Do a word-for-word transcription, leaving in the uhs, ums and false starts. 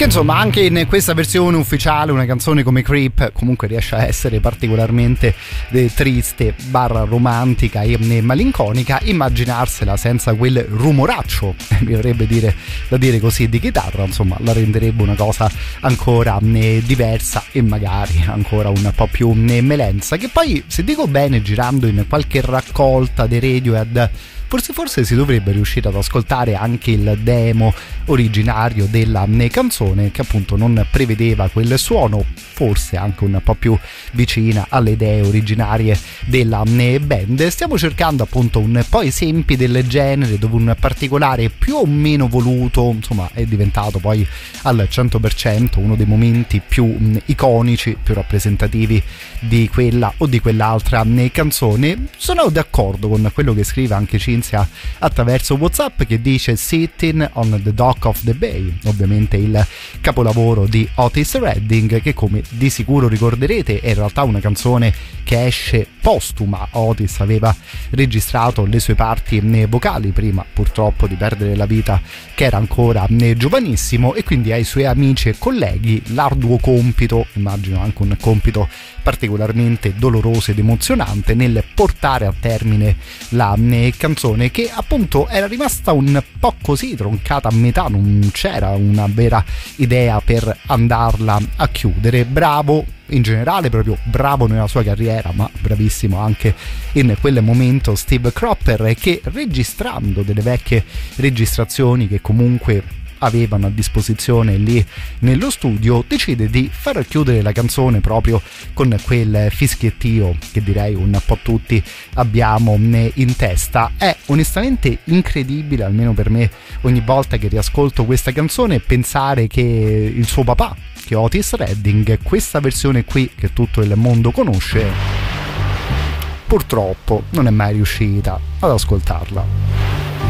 Che insomma anche in questa versione ufficiale una canzone come Creep comunque riesce a essere particolarmente eh, triste, barra romantica e eh, malinconica. Immaginarsela senza quel rumoraccio, mi verrebbe dire, da dire così, di chitarra, insomma la renderebbe una cosa ancora eh, diversa e magari ancora un po' più eh, melenza, che poi, se dico bene, girando in qualche raccolta dei Radiohead Forse, forse si dovrebbe riuscire ad ascoltare anche il demo originario della canzone, che appunto non prevedeva quel suono, forse anche un po' più vicina alle idee originarie della band. Stiamo cercando appunto un po' esempi del genere dove un particolare più o meno voluto, insomma, è diventato poi al cento per cento uno dei momenti più iconici, più rappresentativi di quella o di quell'altra canzone. Sono d'accordo con quello che scrive anche Cinzia attraverso WhatsApp, che dice Sitting on the Dock of the Bay, ovviamente il capolavoro di Otis Redding, che come di sicuro ricorderete è in realtà una canzone che esce postuma. Otis aveva registrato le sue parti vocali prima purtroppo di perdere la vita, che era ancora giovanissimo, e quindi ai suoi amici e colleghi l'arduo compito, immagino anche un compito particolarmente doloroso ed emozionante, nel portare a termine la canzone, che appunto era rimasta un po' così troncata a metà, non c'era una vera idea per andarla a chiudere. Bravo in generale, proprio bravo nella sua carriera, ma bravissimo anche in quel momento Steve Cropper, che registrando delle vecchie registrazioni che comunque avevano a disposizione lì nello studio, decide di far chiudere la canzone proprio con quel fischiettio che direi un po' tutti abbiamo in testa. È onestamente incredibile, almeno per me, ogni volta che riascolto questa canzone, pensare che il suo papà, che è Otis Redding, questa versione qui che tutto il mondo conosce, purtroppo non è mai riuscita ad ascoltarla.